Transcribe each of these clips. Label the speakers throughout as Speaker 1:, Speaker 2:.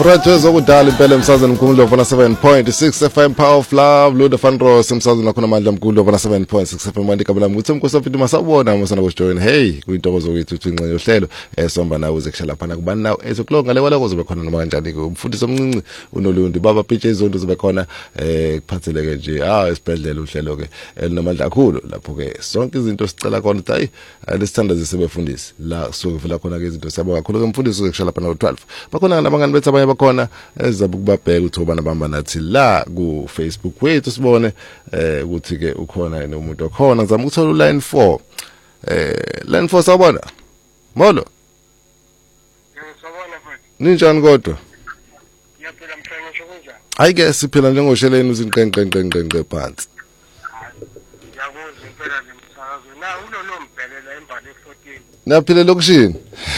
Speaker 1: Radio zokudala impela emsazweni mkhulu lovana 7.6 FM Power of Love lo the fun rose emsazweni nakhona amandla mkhulu lovana 7.6 FM manje kabela ukuthi umkhosi masabona masana kujoin hey kuyintokozo kwethu ucinxe yohlelo esomba nawe uzekushala phana kubani nawe ezokulonga lekwala kuzobe khona noma kanjani ke umfundisi omncinci unolundi baba PJ Zondo zobe khona kuphatheleke nje esibhedlela uhlelo ke elinamandla kakhulu lapho ke sonke izinto sicela khona ukuthi lesithanda zisebefundisi la sokuvela khona ke izinto sabo kakhulu ke umfundisi uzekushala phana ku12 bakhona nabangani bethu abanye bakhona ezabukubabheka ukuthi obana bamba nathi la ku Facebook wethu sibone ukuthi ke ukhona nomuntu okhona ngizama ukuthola line 4 line 4 sawubona molo
Speaker 2: ngiyabona futhi
Speaker 1: ninjani kodwa
Speaker 2: ngiyaphila mhlanje kunjani
Speaker 1: ayike siphila njengosheleni uzinqenqenqenqenqe phansi
Speaker 2: ngiyakuzwa impela lemsakazo na ulolo mbhelela embali 14
Speaker 1: naphile lokushini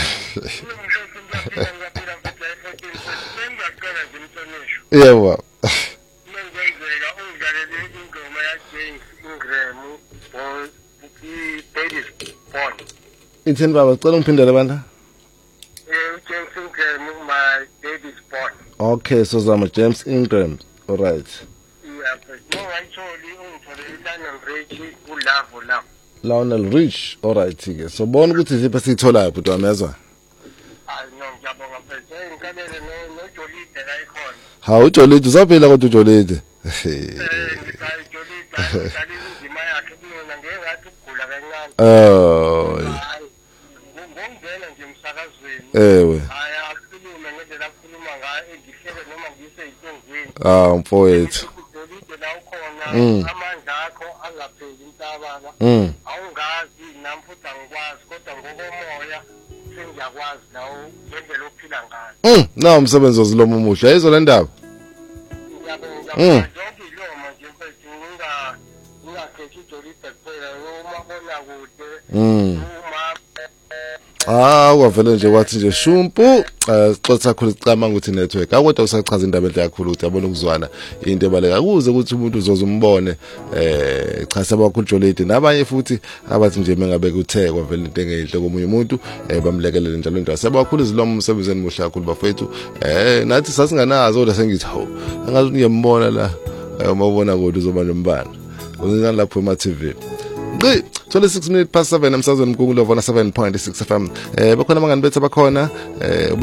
Speaker 1: yebo
Speaker 2: ngenzeka ungidlalele ingoma yaJames Ingram Daddy's Born
Speaker 1: itheni baba sicela ungiphindele banda
Speaker 2: James Ingram my Daddy's Born
Speaker 1: okay so zama James Ingram all right
Speaker 2: yeah but no actually ungitholele Lionel Richie ulavo
Speaker 1: Lionel Rich all right ke so bona ukuthi siphe sitholayo bhuti wamezwa
Speaker 2: no ngiyabonga mfethu ngikalele no Jolide la ikhona
Speaker 1: ha uJolide uzaphila kodwa uJolide
Speaker 2: ngisayi Jolide ngidlala indima yakhe mina ngengathi ukugula kancane ngongena nje emsakazweni
Speaker 1: ewe
Speaker 2: haya akhulume ngendlela akhuluma ngayo engihleke noma ngise inkundleni
Speaker 1: mfowethu
Speaker 2: Jolide la ukhona amandla akho angapheli intabala awungazi nami futhi angikwazi kodwa ngokomoya sengiyakwazi lawo ngendlela ophila ngayo
Speaker 1: na umsebenzi oziloma umuhle yizo le ndaba
Speaker 2: ngiyabonga zonke iloma nje mfethu ungakhethi Jolide kuphela umabona kude
Speaker 1: kwavele nje wathi nje shumpu sixoxa kakhulu sicama ukuthi network akodwa usachaza indaba enhle kakhulu ukuthi yabona ukuzwana into ebaleka kuze ukuthi umuntu uzoze umbone cha sabakhulu Jolide nabanye futhi abathi nje mengabe kuthe kwavele into engehle komunye umuntu bamlekelele njalo into asebakhulu iziloma umsebenzeni muhle kakhulu bafethu nathi sasinganazo kodwa sengithi hawo angazi ngiyambona la umabona kodwa uzoba nombani uzingani lapho ema TV 26 minutes past 7 emsazweni mkhulu lovana 7.6 FM bakhona abangani bethu abakhona